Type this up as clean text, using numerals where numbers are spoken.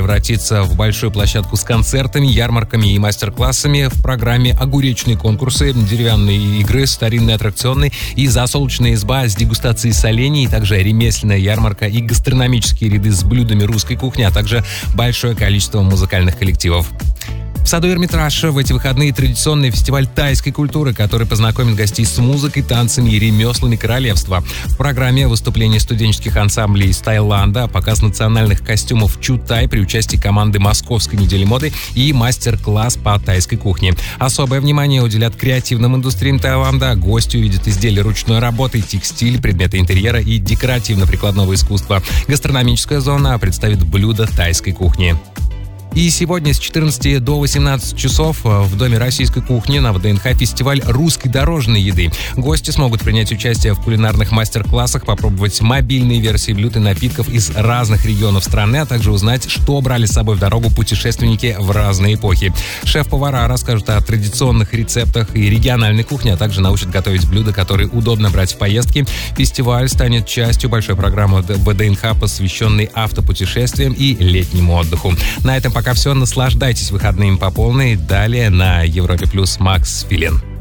превратится в большую площадку с концертами, ярмарками и мастер-классами. В программе огуречные конкурсы, деревянные игры, старинные аттракционы и засолочная изба с дегустацией солений, также ремесленная ярмарка и гастрономические ряды с блюдами русской кухни, а также большое количество музыкальных коллективов. В саду Эрмитаж в эти выходные традиционный фестиваль тайской культуры, который познакомит гостей с музыкой, танцами и ремеслами королевства. В программе выступления студенческих ансамблей из Таиланда, показ национальных костюмов Чутай при участии команды Московской недели моды и мастер-класс по тайской кухне. Особое внимание уделят креативным индустриям Таиланда. Гости увидят изделия ручной работы, текстиль, предметы интерьера и декоративно-прикладного искусства. Гастрономическая зона представит блюда тайской кухни. И сегодня с 14 до 18 часов в Доме российской кухни на ВДНХ фестиваль русской дорожной еды. Гости смогут принять участие в кулинарных мастер-классах, попробовать мобильные версии блюд и напитков из разных регионов страны, а также узнать, что брали с собой в дорогу путешественники в разные эпохи. Шеф-повара расскажут о традиционных рецептах и региональной кухне, а также научат готовить блюда, которые удобно брать в поездки. Фестиваль станет частью большой программы ВДНХ, посвященной автопутешествиям и летнему отдыху. На этом пока все. Наслаждайтесь выходными по полной. Далее на Европе Плюс Макс Филин.